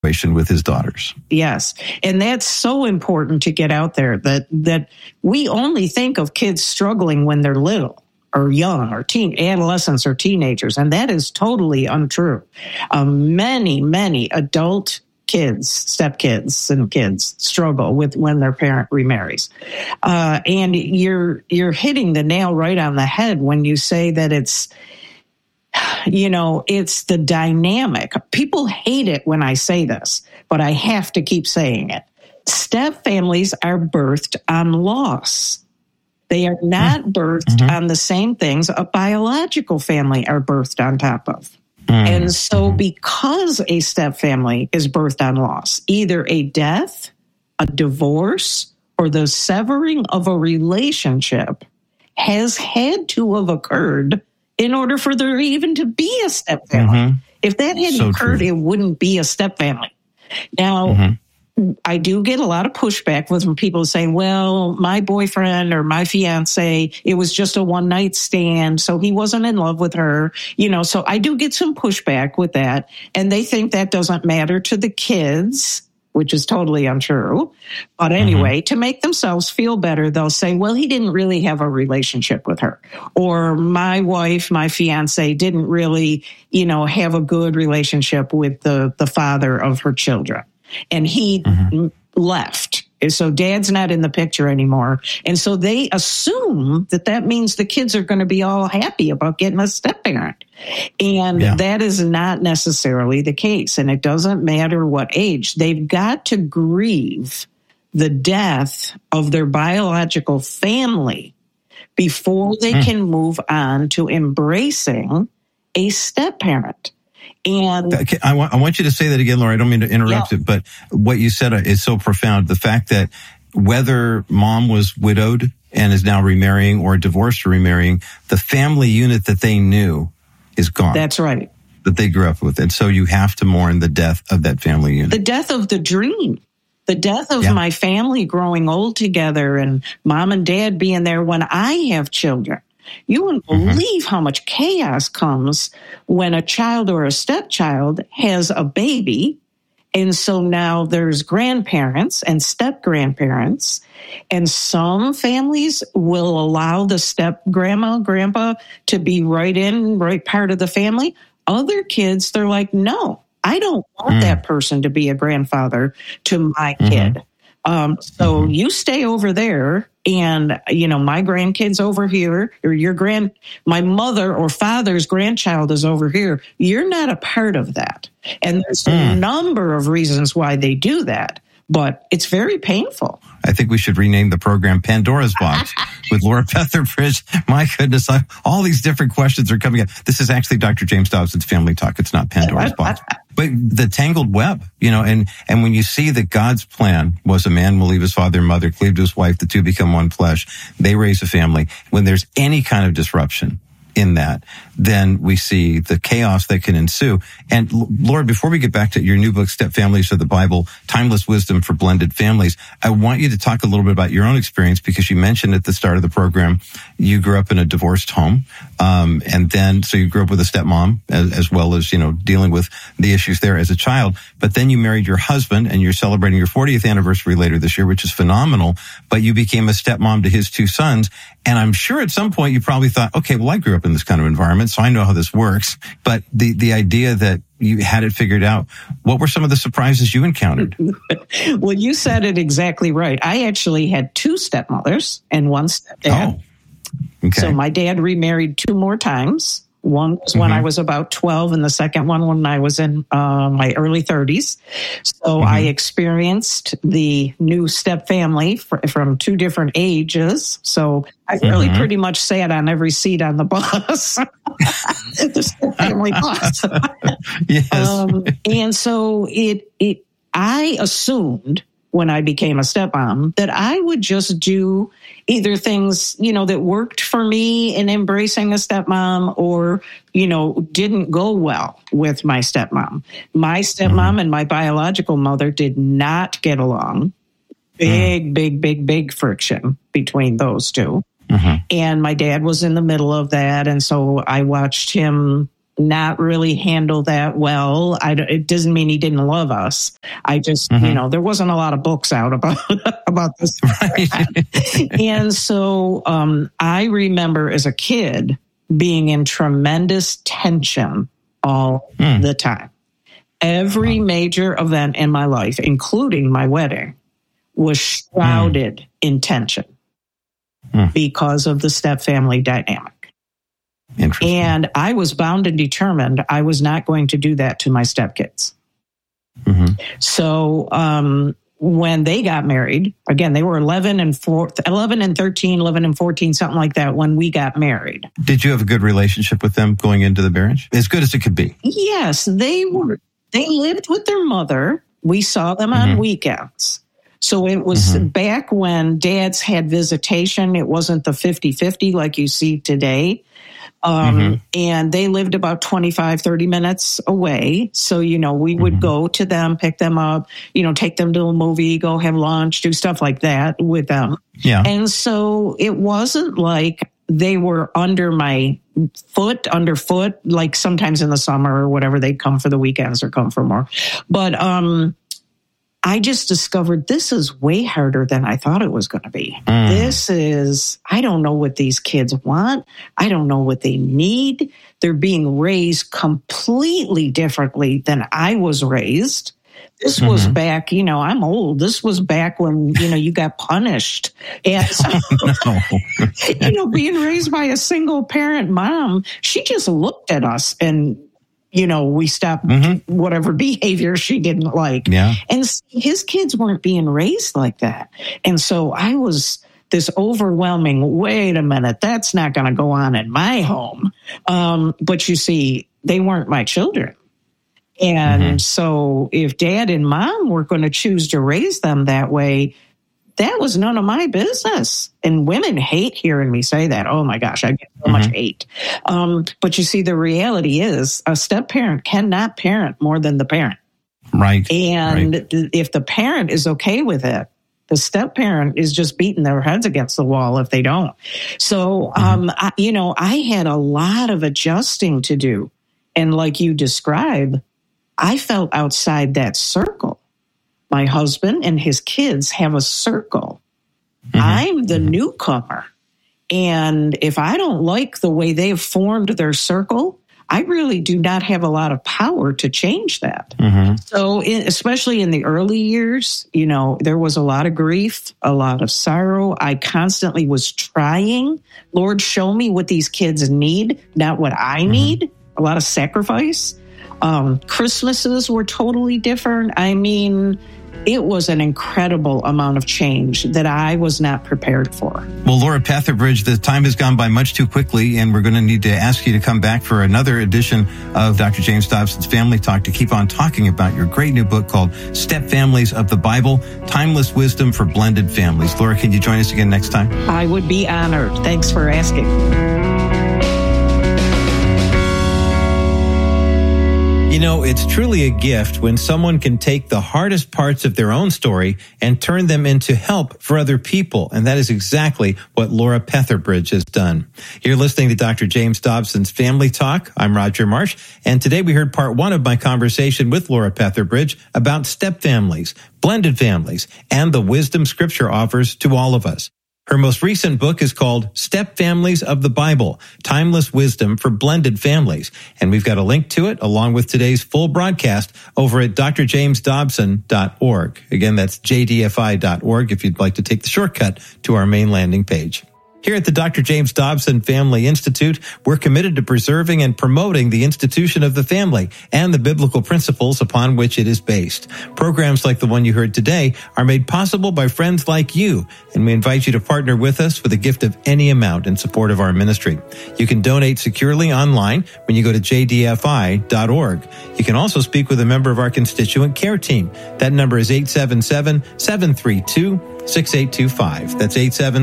situation with his daughters. Yes. And that's so important to get out there, that we only think of kids struggling when they're little or young or adolescents or teenagers. And that is totally untrue. Many adult kids, stepkids and kids struggle with when their parent remarries. And you're hitting the nail right on the head when you say that it's the dynamic. People hate it when I say this, but I have to keep saying it. Step families are birthed on loss. They are not birthed on the same things a biological family are birthed on top of. And so because a step family is birthed on loss, either a death, a divorce, or the severing of a relationship has had to have occurred in order for there even to be a step family. If that hadn't occurred, it wouldn't be a step family. Now, I do get a lot of pushback from people saying, well, my boyfriend or my fiance, it was just a one night stand, so he wasn't in love with her. So I do get some pushback with that. And they think that doesn't matter to the kids, which is totally untrue. But anyway, to make themselves feel better, they'll say, well, he didn't really have a relationship with her. Or my wife, my fiance, didn't really, have a good relationship with the father of her children. And he left. So dad's not in the picture anymore. And so they assume that means the kids are going to be all happy about getting a step parent. And that is not necessarily the case. And it doesn't matter what age. They've got to grieve the death of their biological family before they can move on to embracing a step parent. And I want you to say that again, Laura. I don't mean to interrupt it, but what you said is so profound. The fact that whether mom was widowed and is now remarrying or divorced or remarrying, the family unit that they knew is gone. That's right. That they grew up with. And so you have to mourn the death of that family unit. The death of the dream. The death of my family growing old together and mom and dad being there when I have children. You wouldn't believe how much chaos comes when a child or a stepchild has a baby. And so now there's grandparents and step grandparents. And some families will allow the step grandma, grandpa to be right part of the family. Other kids, they're like, no, I don't want that person to be a grandfather to my kid. So you stay over there. And, my grandkid's over here, or my mother or father's grandchild is over here. You're not a part of that. And there's a number of reasons why they do that, but it's very painful. I think we should rename the program Pandora's Box with Laura Petherbridge. My goodness, all these different questions are coming up. This is actually Dr. James Dobson's Family Talk. It's not Pandora's Box. But the tangled web, and when you see that God's plan was a man will leave his father and mother, cleave to his wife, the two become one flesh, they raise a family. When there's any kind of disruption in that, then we see the chaos that can ensue. And Lord, before we get back to your new book, Step Families of the Bible, Timeless Wisdom for Blended Families, I want you to talk a little bit about your own experience, because you mentioned at the start of the program, you grew up in a divorced home. And then, so you grew up with a stepmom as well as, dealing with the issues there as a child. But then you married your husband and you're celebrating your 40th anniversary later this year, which is phenomenal. But you became a stepmom to his two sons. And I'm sure at some point you probably thought, okay, well, I grew up in this kind of environment, so I know how this works. But the idea that you had it figured out, what were some of the surprises you encountered? Well, you said it exactly right. I actually had two stepmothers and one stepdad. Oh, okay. So my dad remarried two more times. One was when I was about 12, and the second one when I was in my early 30s. So I experienced the new step family from two different ages. So I really pretty much sat on every seat on the bus, the step family bus. Yes. And so I assumed when I became a stepmom that I would just do either things, that worked for me in embracing a stepmom or, didn't go well with my stepmom. My stepmom and my biological mother did not get along. Big friction between those two. And my dad was in the middle of that. And so I watched him not really handle that well. It doesn't mean he didn't love us. I just, there wasn't a lot of books out about this. Right. And so I remember as a kid being in tremendous tension all the time. Every major event in my life, including my wedding, was shrouded in tension because of the step-family dynamic. And I was bound and determined I was not going to do that to my stepkids. So when they got married, again, they were 11 and 13, 11 and 14, something like that when we got married. Did you have a good relationship with them going into the marriage? As good as it could be? Yes, they lived with their mother. We saw them on weekends. So it was back when dads had visitation. It wasn't the 50-50 like you see today. And they lived about 25, 30 minutes away. So, we would go to them, pick them up, take them to a movie, go have lunch, do stuff like that with them. Yeah. And so it wasn't like they were under my underfoot, like sometimes in the summer or whatever, they'd come for the weekends or come for more. But, I just discovered this is way harder than I thought it was going to be. I don't know what these kids want. I don't know what they need. They're being raised completely differently than I was raised. This was back, I'm old. This was back when, you got punished. And so, being raised by a single parent mom, she just looked at us and, we stopped whatever behavior she didn't like. Yeah. And his kids weren't being raised like that. And so I was this overwhelming, wait a minute, that's not going to go on in my home. But you see, they weren't my children. And so if dad and mom were going to choose to raise them that way, that was none of my business. And women hate hearing me say that. Oh my gosh, I get so much hate. But you see, the reality is a step-parent cannot parent more than the parent. Right. And if the parent is okay with it, the step-parent is just beating their heads against the wall if they don't. So, I had a lot of adjusting to do. And like you described, I felt outside that circle. My husband and his kids have a circle. I'm the newcomer. And if I don't like the way they've formed their circle, I really do not have a lot of power to change that. So especially in the early years, there was a lot of grief, a lot of sorrow. I constantly was trying, Lord, show me what these kids need, not what I need. A lot of sacrifice. Christmases were totally different. I mean, it was an incredible amount of change that I was not prepared for. Well, Laura Petherbridge, the time has gone by much too quickly, and we're going to need to ask you to come back for another edition of Dr. James Dobson's Family Talk to keep on talking about your great new book called Step Families of the Bible, Timeless Wisdom for Blended Families. Laura, can you join us again next time? I would be honored. Thanks for asking. It's truly a gift when someone can take the hardest parts of their own story and turn them into help for other people. And that is exactly what Laura Petherbridge has done. You're listening to Dr. James Dobson's Family Talk. I'm Roger Marsh. And today we heard part one of my conversation with Laura Petherbridge about step families, blended families, and the wisdom Scripture offers to all of us. Her most recent book is called Step Families of the Bible, Timeless Wisdom for Blended Families. And we've got a link to it along with today's full broadcast over at drjamesdobson.org. Again, that's jdfi.org if you'd like to take the shortcut to our main landing page. Here at the Dr. James Dobson Family Institute, we're committed to preserving and promoting the institution of the family and the biblical principles upon which it is based. Programs like the one you heard today are made possible by friends like you, and we invite you to partner with us with a gift of any amount in support of our ministry. You can donate securely online when you go to jdfi.org. You can also speak with a member of our constituent care team. That number is 877-732-6825. That's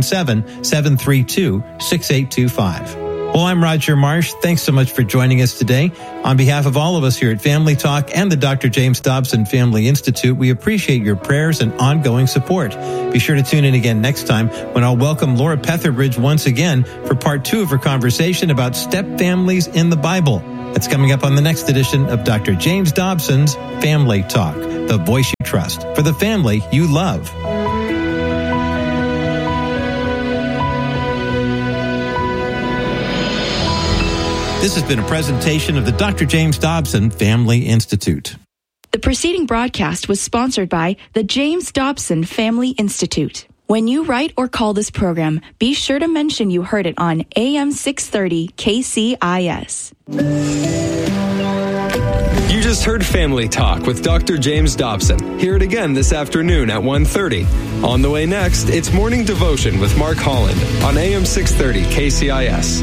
877-732-6825. Well, I'm Roger Marsh. Thanks so much for joining us today. On behalf of all of us here at Family Talk and the Dr. James Dobson Family Institute, we appreciate your prayers and ongoing support. Be sure to tune in again next time when I'll welcome Laura Petherbridge once again for part 2 of her conversation about step families in the Bible. That's coming up on the next edition of Dr. James Dobson's Family Talk, the voice you trust for the family you love. This has been a presentation of the Dr. James Dobson Family Institute. The preceding broadcast was sponsored by the James Dobson Family Institute. When you write or call this program, be sure to mention you heard it on AM 630 KCIS. You just heard Family Talk with Dr. James Dobson. Hear it again this afternoon at 1:30. On the way next, it's Morning Devotion with Mark Holland on AM 630 KCIS.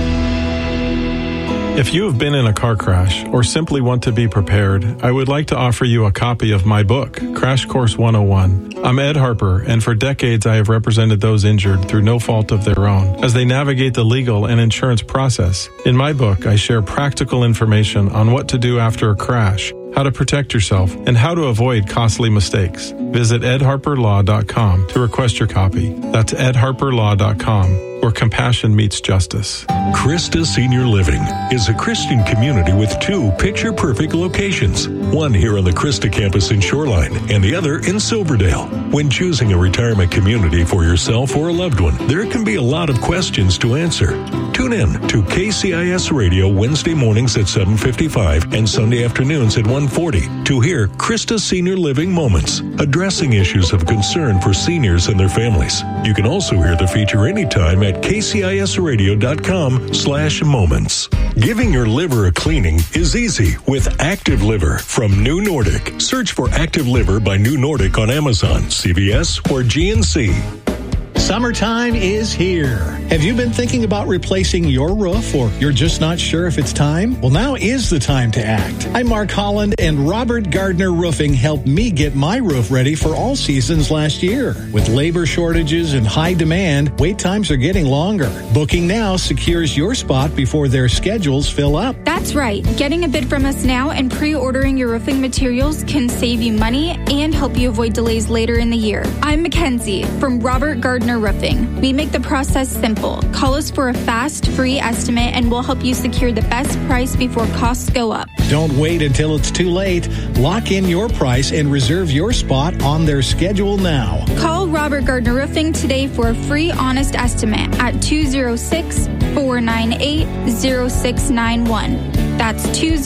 If you have been in a car crash or simply want to be prepared, I would like to offer you a copy of my book, Crash Course 101. I'm Ed Harper, and for decades I have represented those injured through no fault of their own as they navigate the legal and insurance process. In my book, I share practical information on what to do after a crash, how to protect yourself, and how to avoid costly mistakes. Visit edharperlaw.com to request your copy. That's edharperlaw.com. Where compassion meets justice. Christa Senior Living is a Christian community with two picture-perfect locations, one here on the Christa campus in Shoreline and the other in Silverdale. When choosing a retirement community for yourself or a loved one, there can be a lot of questions to answer. Tune in to KCIS Radio Wednesday mornings at 7:55 and Sunday afternoons at 1:40 to hear Christa Senior Living Moments, addressing issues of concern for seniors and their families. You can also hear the feature anytime at kcisradio.com/moments. Giving your liver a cleaning is easy with Active Liver from New Nordic. Search for Active Liver by New Nordic on Amazon, CVS, or GNC. Summertime is here. Have you been thinking about replacing your roof, or you're just not sure if it's time? Well, now is the time to act. I'm Mark Holland, and Robert Gardner Roofing helped me get my roof ready for all seasons last year. With labor shortages and high demand, wait times are getting longer. Booking now secures your spot before their schedules fill up. That's right. Getting a bid from us now and pre-ordering your roofing materials can save you money and help you avoid delays later in the year. I'm Mackenzie from Robert Gardner Roofing. We make the process simple. Call us for a fast, free estimate, and we'll help you secure the best price before costs go up. Don't wait until it's too late. Lock in your price and reserve your spot on their schedule now. Call Robert Gardner Roofing today for a free, honest estimate at 206-498-0691. That's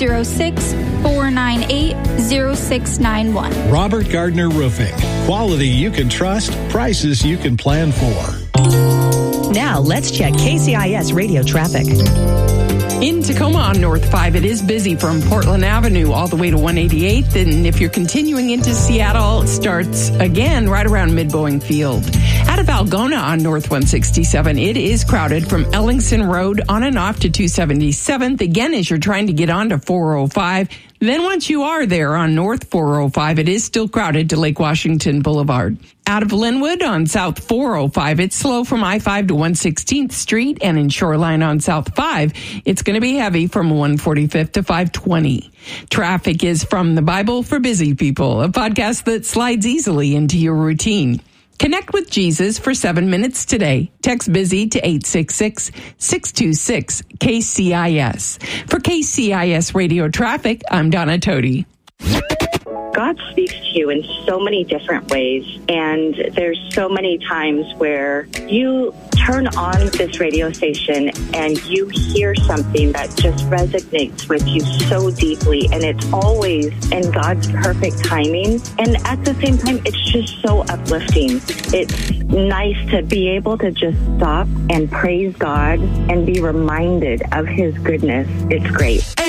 206-498-0691. Robert Gardner Roofing. Quality you can trust, prices you can plan for. Now let's check KCIS radio traffic. In Tacoma on North 5, it is busy from Portland Avenue all the way to 188th. And if you're continuing into Seattle, it starts again right around Mid-Boeing Field. Out of Algona on North 167, it is crowded from Ellingson Road on and off to 277th. Again, as you're trying to get on to 405. Then once you are there on North 405, it is still crowded to Lake Washington Boulevard. Out of Linwood on South 405, it's slow from I-5 to 116th Street, and in Shoreline on South 5, it's going to be heavy from 145th to 520. Traffic is from the Bible for Busy People, a podcast that slides easily into your routine. Connect with Jesus for 7 minutes today. Text BUSY to 866-626-KCIS. For KCIS Radio Traffic, I'm Donna Toti. God speaks to you in so many different ways, and there's so many times where you turn on this radio station and you hear something that just resonates with you so deeply, and it's always in God's perfect timing. And at the same time, it's just so uplifting. It's nice to be able to just stop and praise God and be reminded of His goodness. It's great.